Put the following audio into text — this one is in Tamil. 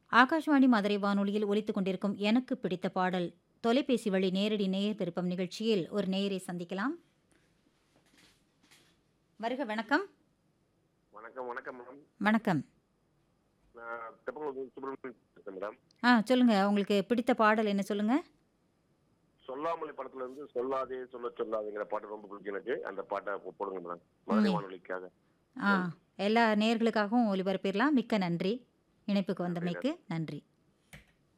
ஆகாஷ்வாணி மதுரை வானொலியில் ஒலித்துக் கொண்டிருக்கும் எனக்கு பிடித்த பாடல் தொலைபேசி வழி நேரடி நேயர் விருப்பம் நிகழ்ச்சியில் ஒரு நேயரை சந்திக்கலாம். வருக வணக்கம். வணக்கம், வணக்கம் மேடம். வணக்கம். நான் தெப்பக்குளத்தூர் சுப்பிரமணியன் பேசுறேன் மேடம். சொல்லுங்க. உங்களுக்கு பிடித்த பாடல் என்ன சொல்லுங்க? சொல்லாமலை படத்துல இருந்து சொல்லாதே சொல்ல சொல்லாதேங்கிற பாட்டு ரொம்ப பிடிக்கும் எனக்கு. அந்த பாட்டை போடுங்க மேடம். மதுரை ம். வானொலிக்காக. ஆ நன்றி. எல்லா நேயர்களுக்காகவும் ஒலிபரப்பிடலாம். மிக்க நன்றி. இணைப்புக்கு நன்றி, வந்தமைக்கு நன்றி. நன்றி.